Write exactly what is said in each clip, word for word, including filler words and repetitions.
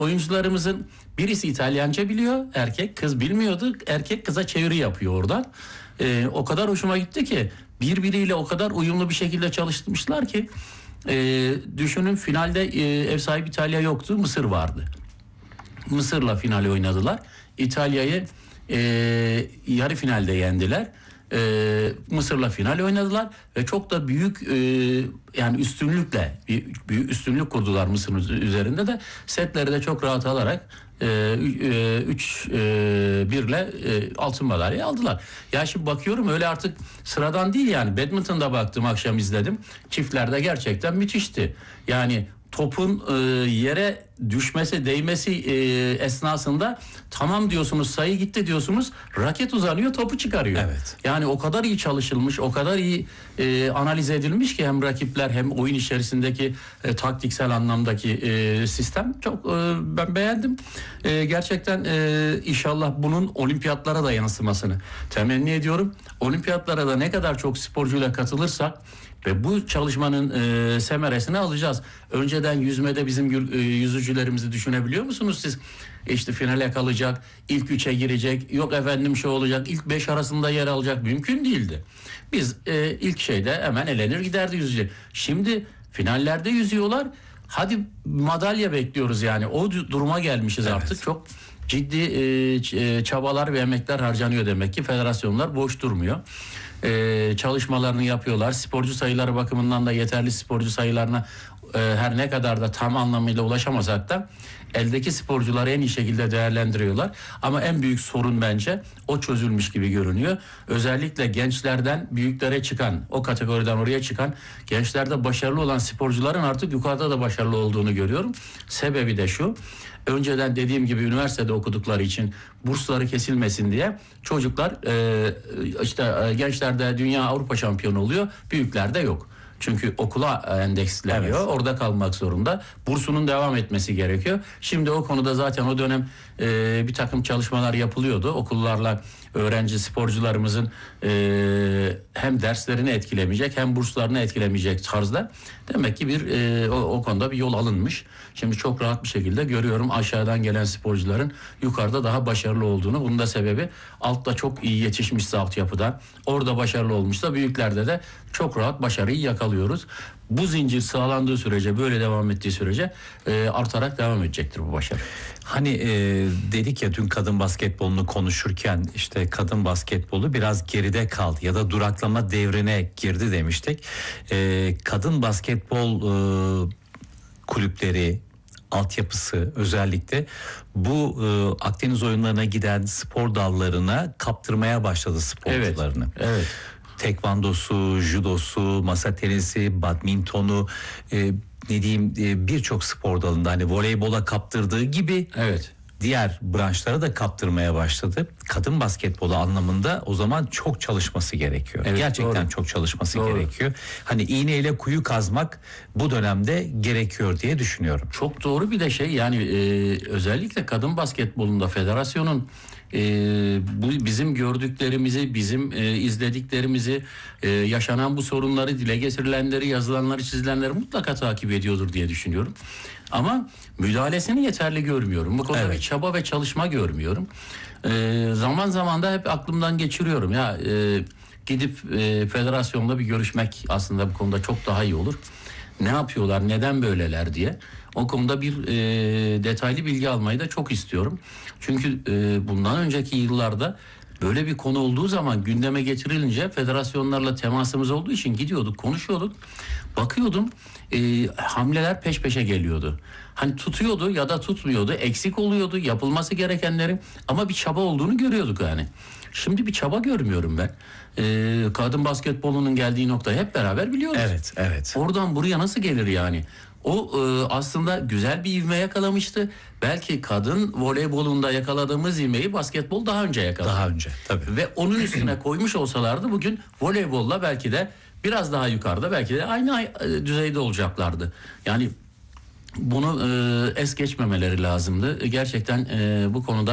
oyuncularımızın birisi İtalyanca biliyor, erkek, kız bilmiyordu. Erkek kıza çeviri yapıyor oradan. Ee, o kadar hoşuma gitti ki birbiriyle o kadar uyumlu bir şekilde çalışmışlar ki e, düşünün finalde e, ev sahibi İtalya yoktu, Mısır vardı. Mısır'la finali oynadılar. İtalya'yı e, yarı finalde yendiler. E, Mısır'la final oynadılar ve çok da büyük e, yani üstünlükle bir, büyük üstünlük kurdular Mısır'ın üzerinde de setleri de çok rahat alarak üç birle altın madalya aldılar. Ya şimdi bakıyorum öyle artık sıradan değil yani. Badminton'da baktım, akşam izledim. Çiftlerde gerçekten müthişti. Yani topun e, yere düşmesi, değmesi e, esnasında tamam diyorsunuz, sayı gitti diyorsunuz, raket uzanıyor, topu çıkarıyor. Evet. Yani o kadar iyi çalışılmış, o kadar iyi e, analiz edilmiş ki hem rakipler hem oyun içerisindeki e, taktiksel anlamdaki e, sistem çok e, ben beğendim. E, gerçekten e, inşallah bunun olimpiyatlara da yansımasını temenni ediyorum. Olimpiyatlara da ne kadar çok sporcuyla katılırsak ve bu çalışmanın e, semeresini alacağız. Önceden yüzmede bizim e, yüzücülerimizi düşünebiliyor musunuz siz? İşte finale kalacak, ilk üçe girecek, yok efendim şey olacak, ilk beş arasında yer alacak, mümkün değildi. Biz e, ilk şeyde hemen elenir giderdi yüzücü. Şimdi finallerde yüzüyorlar. Hadi madalya bekliyoruz yani. O duruma gelmişiz evet. Artık çok ciddi e, çabalar ve emekler harcanıyor demek ki. Federasyonlar boş durmuyor. Ee, çalışmalarını yapıyorlar. Sporcu sayıları bakımından da yeterli sporcu sayılarına e, her ne kadar da tam anlamıyla ulaşamasak da eldeki sporcuları en iyi şekilde değerlendiriyorlar. Ama en büyük sorun bence o çözülmüş gibi görünüyor. Özellikle gençlerden büyüklere çıkan, o kategoriden oraya çıkan gençlerde başarılı olan sporcuların artık yukarıda da başarılı olduğunu görüyorum. Sebebi de şu. Önceden dediğim gibi üniversitede okudukları için bursları kesilmesin diye çocuklar e, işte e, gençlerde dünya Avrupa şampiyonu oluyor, büyüklerde yok. Çünkü okula endeksleniyor, evet. Orada kalmak zorunda. Bursunun devam etmesi gerekiyor. Şimdi o konuda zaten o dönem e, bir takım çalışmalar yapılıyordu. Okullarla öğrenci sporcularımızın e, hem derslerini etkilemeyecek hem burslarını etkilemeyecek tarzda. Demek ki bir e, o, o konuda bir yol alınmış. Şimdi çok rahat bir şekilde görüyorum aşağıdan gelen sporcuların yukarıda daha başarılı olduğunu. Bunun da sebebi altta çok iyi yetişmişse altyapıda, orada başarılı olmuşsa büyüklerde de çok rahat başarıyı yakalıyoruz. Bu zincir sağlandığı sürece, böyle devam ettiği sürece e, artarak devam edecektir bu başarı. Hani e, dedik ya dün kadın basketbolunu konuşurken işte kadın basketbolu biraz geride kaldı ya da duraklama devrine girdi demiştik. E, kadın basketbol e, kulüpleri, altyapısı özellikle bu e, Akdeniz oyunlarına giden spor dallarına kaptırmaya başladı sporcularını. Evet. Evet. Tekvandosu, judosu, masa tenisi, badmintonu, e, ne diyeyim e, birçok spor dalında hani voleybola kaptırdığı gibi evet. Diğer branşlara da kaptırmaya başladı. Kadın basketbolu anlamında o zaman çok çalışması gerekiyor. Evet, gerçekten doğru. Çok çalışması doğru. gerekiyor. Hani iğneyle kuyu kazmak bu dönemde gerekiyor diye düşünüyorum. Çok doğru bir de şey yani e, özellikle kadın basketbolunda federasyonun e, bu bizim gördüklerimizi, bizim e, izlediklerimizi, e, yaşanan bu sorunları, dile getirilenleri, yazılanları, çizilenleri mutlaka takip ediyordur diye düşünüyorum. Ama müdahalesini yeterli görmüyorum. Bu konuda evet. bir çaba ve çalışma görmüyorum. Ee, zaman zaman da hep aklımdan geçiriyorum. Ya e, gidip e, federasyonla bir görüşmek aslında bu konuda çok daha iyi olur. Ne yapıyorlar, neden böyleler diye. O konuda bir e, detaylı bilgi almayı da çok istiyorum. Çünkü e, bundan önceki yıllarda böyle bir konu olduğu zaman gündeme getirilince federasyonlarla temasımız olduğu için gidiyorduk, konuşuyorduk. Bakıyordum e, hamleler peş peşe geliyordu. Hani tutuyordu ya da tutmuyordu, eksik oluyordu yapılması gerekenlerin ama bir çaba olduğunu görüyorduk yani. Şimdi bir çaba görmüyorum ben. E, kadın basketbolunun geldiği noktayı hep beraber biliyoruz. Evet, evet. Oradan buraya nasıl gelir yani? O e, aslında güzel bir ivme yakalamıştı. Belki kadın voleybolunda yakaladığımız ivmeyi basketbol daha önce yakaladı. Daha önce tabii. Ve onun üstüne koymuş olsalardı bugün voleybolla belki de biraz daha yukarıda, belki de aynı düzeyde olacaklardı. Yani bunu e, es geçmemeleri lazımdı. Gerçekten e, bu konuda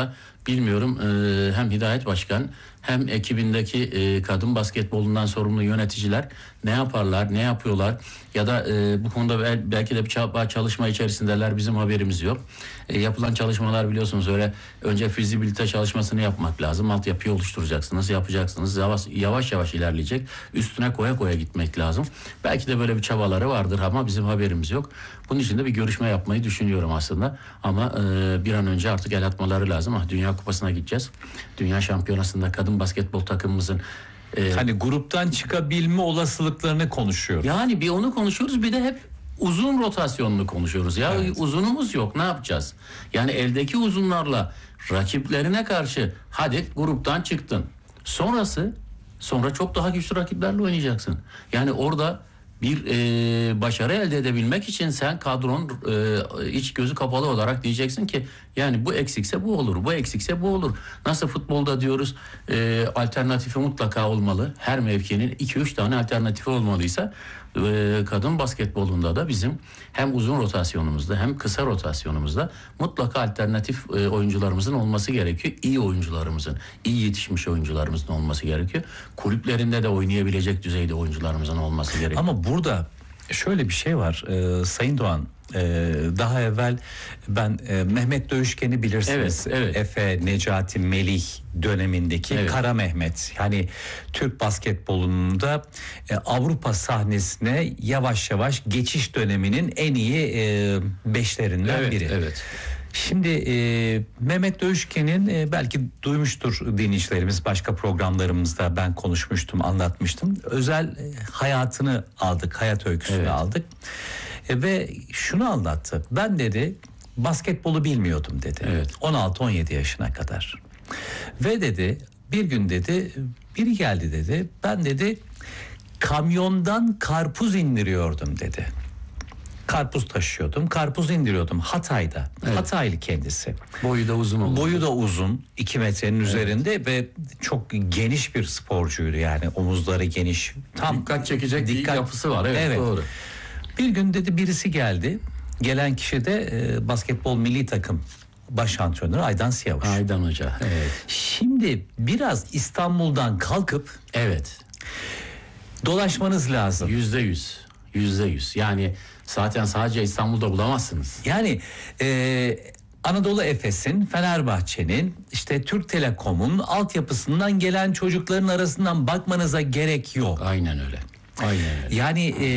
bilmiyorum e, hem Hidayet Başkan hem ekibindeki e, kadın basketbolundan sorumlu yöneticiler ne yaparlar, ne yapıyorlar ya da e, bu konuda bel, belki de bir çalışma içerisindeler, bizim haberimiz yok. E, yapılan çalışmalar biliyorsunuz öyle önce fizibilite çalışmasını yapmak lazım. Altyapıyı oluşturacaksınız, yapacaksınız. Yavaş yavaş, yavaş ilerleyecek. Üstüne koya koya gitmek lazım. Belki de böyle bir çabaları vardır ama bizim haberimiz yok. Bunun için de bir görüşme yapmayı düşünüyorum aslında. Ama e, bir an önce artık el atmaları lazım. Ah, Dünya Kupası'na gideceğiz. Dünya Şampiyonası'nda kadın basketbol takımımızın e, hani gruptan çıkabilme olasılıklarını konuşuyoruz. Yani bir onu konuşuyoruz, bir de hep uzun rotasyonunu konuşuyoruz. Ya evet. Uzunumuz yok, ne yapacağız? Yani eldeki uzunlarla rakiplerine karşı hadi gruptan çıktın. Sonrası sonra çok daha güçlü rakiplerle oynayacaksın. Yani orada bir e, başarı elde edebilmek için sen kadron e, iç gözü kapalı olarak diyeceksin ki yani bu eksikse bu olur, bu eksikse bu olur. Nasıl futbolda diyoruz e, alternatifi mutlaka olmalı. Her mevkinin iki üç tane alternatifi olmalıysa e, kadın basketbolunda da bizim hem uzun rotasyonumuzda hem kısa rotasyonumuzda mutlaka alternatif e, oyuncularımızın olması gerekiyor. İyi oyuncularımızın, iyi yetişmiş oyuncularımızın olması gerekiyor. Kulüplerinde de oynayabilecek düzeyde oyuncularımızın olması gerekiyor. Ama burada şöyle bir şey var e, Sayın Doğan. Ee, daha evvel ben e, Mehmet Dövüşken'i bilirsiniz. Evet, evet. Efe, Necati, Melih dönemindeki evet. Kara Mehmet. Yani Türk basketbolunun da e, Avrupa sahnesine yavaş yavaş geçiş döneminin en iyi e, beşlerinden evet, biri. Evet. Şimdi e, Mehmet Dövüşken'in e, belki duymuştur dinleyicilerimiz, başka programlarımızda ben konuşmuştum, anlatmıştım. Özel e, hayatını aldık, hayat öyküsünü evet. aldık. E, ve şunu anlattı. Ben dedi basketbolu bilmiyordum dedi. Evet. on altı on yedi yaşına kadar. Ve dedi bir gün dedi biri geldi dedi. Ben dedi kamyondan karpuz indiriyordum dedi. Karpuz taşıyordum, karpuz indiriyordum Hatay'da. Evet. Hataylı kendisi. Boyu da uzun oldu. Boyu da uzun, iki metrenin evet. üzerinde ve çok geniş bir sporcuydu yani, omuzları geniş. Tam dikkat çekecek dikkat, bir yapısı var. Evet, evet. Doğru. Bir gün dedi birisi geldi. Gelen kişi de e, basketbol milli takım baş antrenörü Aydan Siyavuş. Aydan Hoca. Evet. Şimdi biraz İstanbul'dan kalkıp evet dolaşmanız lazım. Yüzde yüz. Yüzde yüz. Yani zaten sadece İstanbul'da bulamazsınız. Yani e, Anadolu Efes'in, Fenerbahçe'nin, işte Türk Telekom'un altyapısından gelen çocukların arasından bakmanıza gerek yok. Aynen öyle. Aynen öyle. Yani e,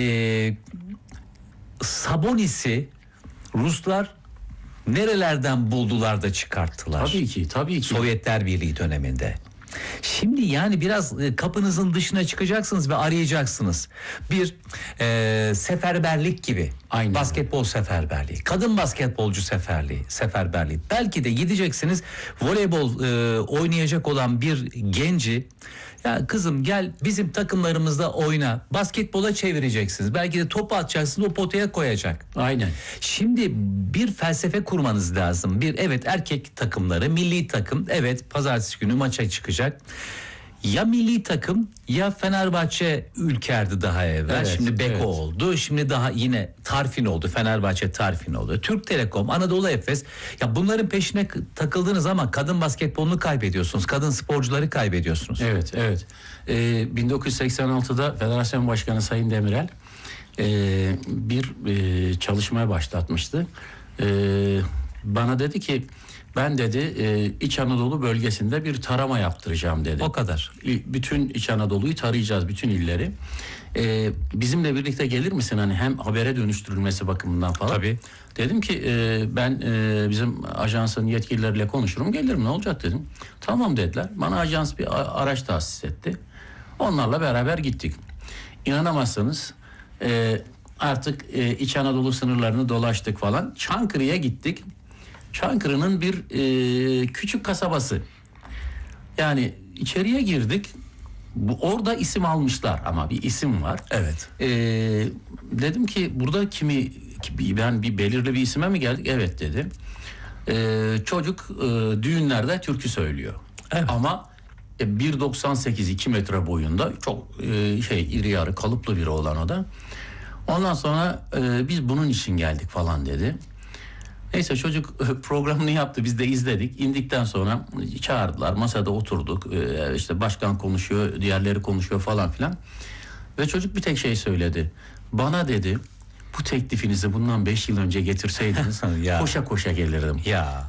Sabonis'i Ruslar nerelerden buldular da çıkarttılar? Tabii ki, tabii ki. Sovyetler Birliği döneminde. Şimdi yani biraz kapınızın dışına çıkacaksınız ve arayacaksınız. Bir e, seferberlik gibi. Aynen. Basketbol seferberliği, kadın basketbolcu seferliği, seferberliği. Belki de gideceksiniz, voleybol e, oynayacak olan bir genci, ya kızım gel bizim takımlarımızda oyna, basketbola çevireceksiniz. Belki de topu atacaksınız, o potaya koyacak. Aynen. Şimdi bir felsefe kurmanız lazım. Bir evet erkek takımları, milli takım, evet pazartesi günü maça çıkacak. Ya milli takım ya Fenerbahçe Ülker'di daha evvel. Evet, şimdi Beko evet. oldu. Şimdi daha yine Tarfin oldu. Fenerbahçe Tarfin oldu. Türk Telekom, Anadolu Efes. Ya bunların peşine takıldığınız zaman kadın basketbolunu kaybediyorsunuz. Kadın sporcuları kaybediyorsunuz. Evet, evet. Ee, bin dokuz yüz seksen altıda Federasyon Başkanı Sayın Demirel e, bir e, çalışmaya başlatmıştı. E, bana dedi ki ben dedi e, İç Anadolu bölgesinde bir tarama yaptıracağım dedi. O kadar. Bütün İç Anadolu'yu tarayacağız, bütün illeri. E, bizimle birlikte gelir misin hani hem habere dönüştürülmesi bakımından falan. Tabii. Dedim ki e, ben e, bizim ajansın yetkilileriyle konuşurum, gelirim, ne olacak dedim. Tamam dediler. Bana ajans bir araç tahsis etti. Onlarla beraber gittik. İnanamazsınız e, artık e, İç Anadolu sınırlarını dolaştık falan. Çankırı'ya gittik. Çankırı'nın bir e, küçük kasabası. Yani içeriye girdik. Bu, orada isim almışlar ama bir isim var. Evet. E, dedim ki burada kimi, ben bir belirli bir isime mi geldik? Evet dedi. E, çocuk e, düğünlerde türkü söylüyor. Evet. Ama e, bir doksan sekiz iki metre boyunda çok e, şey iri yarı kalıplı biri olan o da. Ondan sonra e, biz bunun için geldik falan dedi. Neyse çocuk programını yaptı, biz de izledik. İndikten sonra çağırdılar, masada oturduk. Ee, işte başkan konuşuyor, diğerleri konuşuyor falan filan. Ve çocuk bir tek şey söyledi. Bana dedi, bu teklifinizi bundan beş yıl önce getirseydiniz Ya. koşa koşa gelirdim. Ya.